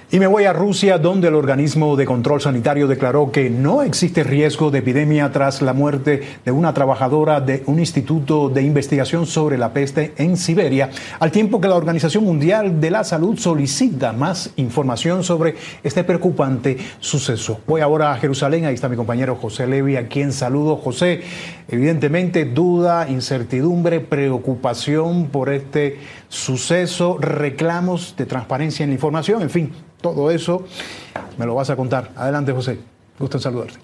Y me voy a Rusia, donde el organismo de control sanitario declaró que no existe riesgo de epidemia tras la muerte de una trabajadora de un instituto de investigación sobre la peste en Siberia, al tiempo que la Organización Mundial de la Salud solicita más información sobre este preocupante suceso. Voy ahora a Jerusalén, ahí está mi compañero José Levi, a quien saludo. José, evidentemente duda, incertidumbre, preocupación por este suceso, reclamos de transparencia en la información, en fin. Todo eso me lo vas a contar. Adelante, José. Gusto en saludarte.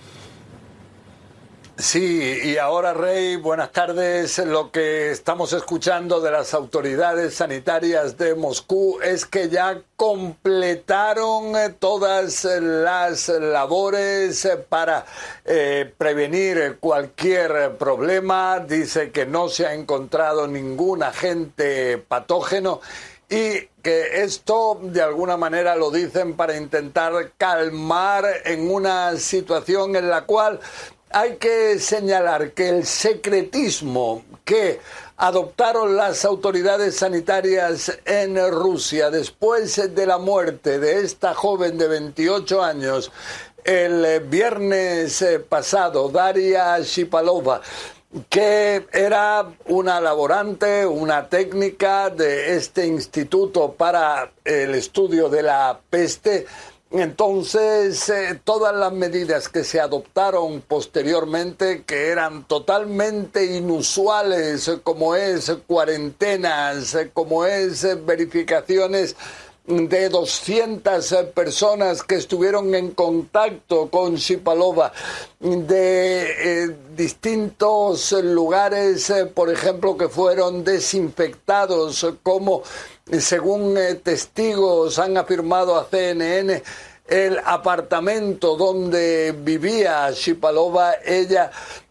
Sí, y ahora, Rey, buenas tardes. Lo que estamos escuchando de las autoridades sanitarias de Moscú es que ya completaron todas las labores para prevenir cualquier problema. Dice que no se ha encontrado ningún agente patógeno y que esto de alguna manera lo dicen para intentar calmar en una situación en la cual hay que señalar que el secretismo que adoptaron las autoridades sanitarias en Rusia después de la muerte de esta joven de 28 años el viernes pasado, Daria Shipalova, que era una laborante, una técnica de este instituto para el estudio de la peste. Entonces, todas las medidas que se adoptaron posteriormente, que eran totalmente inusuales, como es cuarentenas, como es verificaciones de 200 personas que estuvieron en contacto con Shipalova, de distintos lugares, por ejemplo, que fueron desinfectados, como según testigos han afirmado a CNN, el apartamento donde vivía Shipalova, ella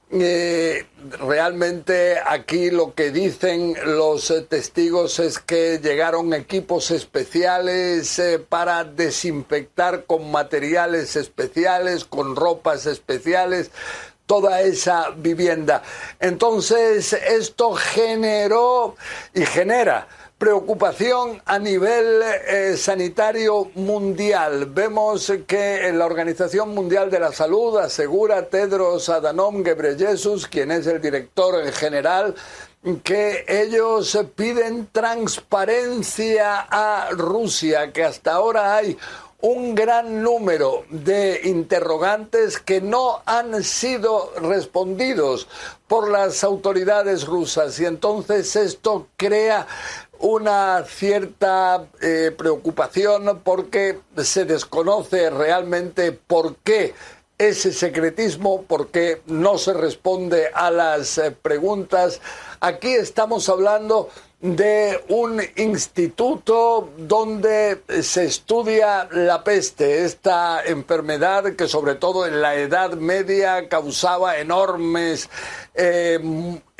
realmente aquí lo que dicen los testigos es que llegaron equipos especiales para desinfectar con materiales especiales, con ropas especiales, toda esa vivienda. Entonces esto generó y genera preocupación a nivel sanitario mundial. Vemos que la Organización Mundial de la Salud asegura, Tedros Adhanom Ghebreyesus, quien es el director general, que ellos piden transparencia a Rusia, que hasta ahora hay un gran número de interrogantes que no han sido respondidos por las autoridades rusas, y entonces esto crea una cierta preocupación porque se desconoce realmente por qué ese secretismo, por qué no se responde a las preguntas. Aquí estamos hablando de un instituto donde se estudia la peste, esta enfermedad que sobre todo en la Edad Media causaba enormes